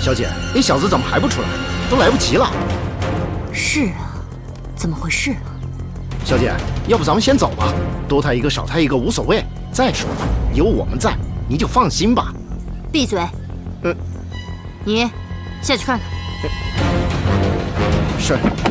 小姐，那小子怎么还不出来？都来不及了。 是啊，怎么回事啊？ 小姐，要不咱们先走吧，多他一个少他一个无所谓。再说了，有我们在，你就放心吧。 闭嘴。你下去看看。 是。